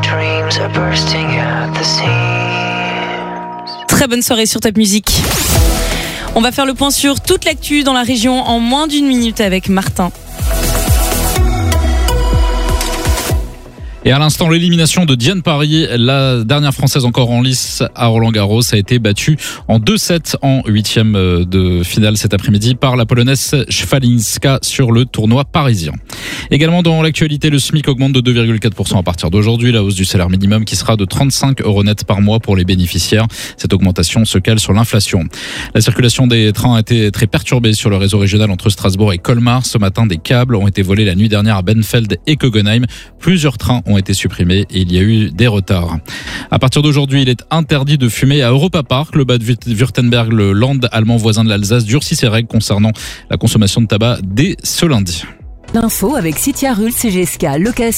Très bonne soirée sur Top Music. On va faire le point sur toute l'actu dans la région en moins d'une minute avec Martin. Et à l'instant, l'élimination de Diane Parry, la dernière Française encore en lice à Roland-Garros, a été battue en 2-7 en huitième de finale cet après-midi par la Polonaise Świalinska sur le tournoi parisien. Également dans l'actualité, le SMIC augmente de 2,4% à partir d'aujourd'hui. La hausse du salaire minimum qui sera de 35 € net par mois pour les bénéficiaires. Cette augmentation se cale sur l'inflation. La circulation des trains a été très perturbée sur le réseau régional entre Strasbourg et Colmar. Ce matin, des câbles ont été volés la nuit dernière à Benfeld et Kogenheim. Plusieurs trains ont été supprimés et il y a eu des retards. À partir d'aujourd'hui, il est interdit de fumer à Europa Park. Le Bade-Württemberg, le land allemand voisin de l'Alsace, durcit ses règles concernant la consommation de tabac dès ce lundi. L'info avec Citia Rulls et GSK Location.